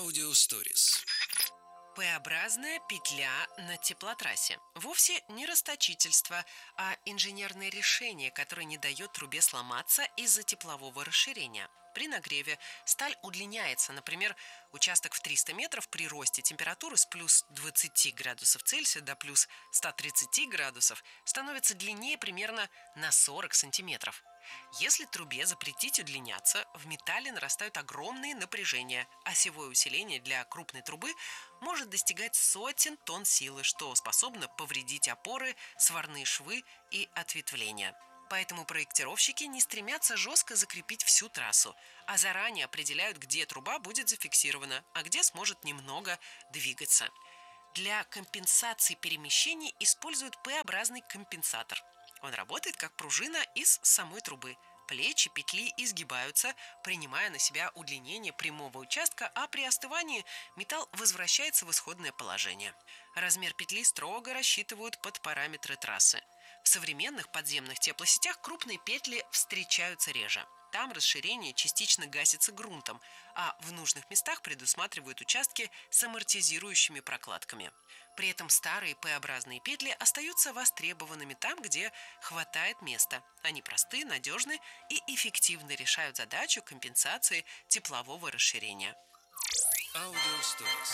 Аудиосторис. П-образная петля на теплотрассе. Вовсе не расточительство, а инженерное решение, которое не дает трубе сломаться из-за теплового расширения. При нагреве сталь удлиняется. Например, участок в 300 метров при росте температуры с плюс 20 градусов Цельсия до плюс 130 градусов становится длиннее примерно на 40 сантиметров. Если трубе запретить удлиняться, в металле нарастают огромные напряжения, а осевое усиление для крупной трубы может достигать сотен тонн силы, что способно повредить опоры, сварные швы и ответвления. Поэтому проектировщики не стремятся жестко закрепить всю трассу, а заранее определяют, где труба будет зафиксирована, а где сможет немного двигаться. Для компенсации перемещений используют П-образный компенсатор. Он работает как пружина из самой трубы. Плечи петли изгибаются, принимая на себя удлинение прямого участка, а при остывании металл возвращается в исходное положение. Размер петли строго рассчитывают под параметры трассы. В современных подземных теплосетях крупные петли встречаются реже. Там расширение частично гасится грунтом, а в нужных местах предусматривают участки с амортизирующими прокладками. При этом старые П-образные петли остаются востребованными там, где хватает места. Они просты, надежны и эффективно решают задачу компенсации теплового расширения. Аудиосторис.